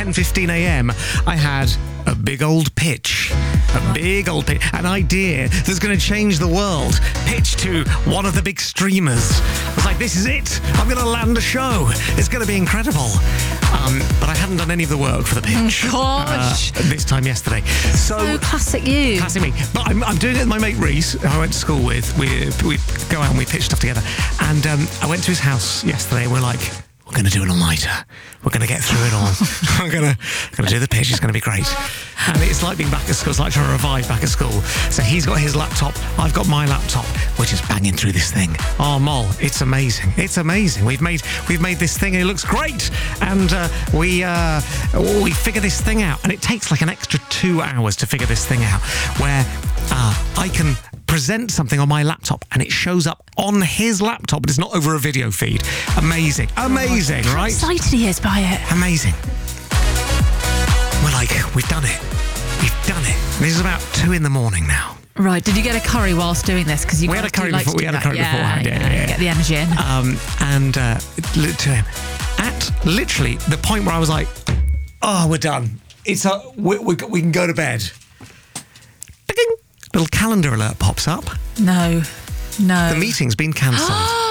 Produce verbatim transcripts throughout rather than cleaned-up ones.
ten fifteen a.m., I had a big old pitch. A big old pitch. An idea that's going to change the world. Pitch to one of the big streamers. I was like, this is it. I'm going to land a show. It's going to be incredible. Um, but I hadn't done any of the work for the pitch. Oh, gosh. Uh, this time yesterday. So, So classic you. Classic me. But I'm, I'm doing it with my mate Reese, who I went to school with. We we go out and we pitch stuff together. And um, I went to his house yesterday and we're like, we're going to do an all-nighter. We're going to get through it all. I'm going to going to do the pitch. It's going to be great. And it's like being back at school. It's like trying to revive back at school. So he's got his laptop. I've got my laptop. We're just banging through this thing. Oh, Mol, it's amazing. It's amazing. We've made we've made this thing and it looks great. And uh, we uh, we figure this thing out. And it takes like an extra two hours to figure this thing out, where uh, I can present something on my laptop and it shows up on his laptop, but it's not over a video feed. Amazing. Amazing, How right? excited he is by it. Amazing. We're like, we've done it. We've done it. This is about two in the morning now. Right, did you get a curry whilst doing this? Because you We had a guys do curry like before- to we do had a that. curry yeah, beforehand, yeah, yeah, yeah. Get the energy in. Um, and uh, li- to him, at literally the point where I was like, oh, we're done. It's a, we, we, we can go to bed. Ding. Little calendar alert pops up. No, no. The meeting's been cancelled.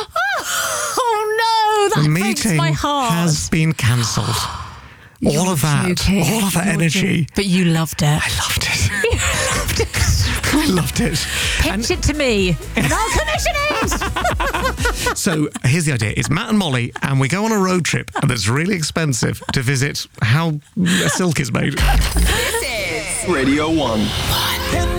Oh no, that The breaks meeting my heart. has been cancelled. All You're of that, joking. all of that You're energy. joking. But you loved it. I loved it. You loved it. I loved it. Pitch it to me, and I'll commission it. So here's the idea. It's Matt and Molly, and we go on a road trip, and it's really expensive to visit how silk is made. This is Radio one.